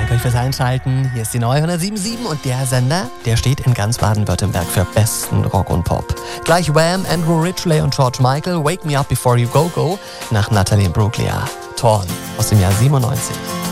Danke euch fürs Einschalten. Hier ist die neue 107.7 und der Sender, der steht in ganz Baden-Württemberg für besten Rock und Pop. Gleich Wham, Andrew Ridgeley und George Michael, Wake Me Up Before You Go Go nach Natalie Imbruglia. Torn aus dem Jahr 97.